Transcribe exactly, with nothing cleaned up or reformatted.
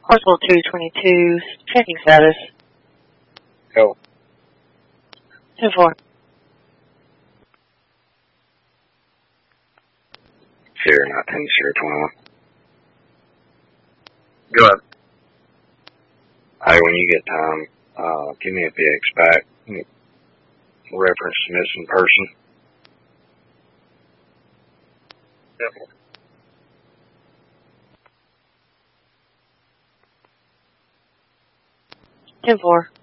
Parcel two twenty-two, checking status. Go. ten four. Sierra nineteen, Sierra twenty-one. Go ahead. Hey, when you get time, uh, give me a P X back. Reference to missing person. Yep. ten four.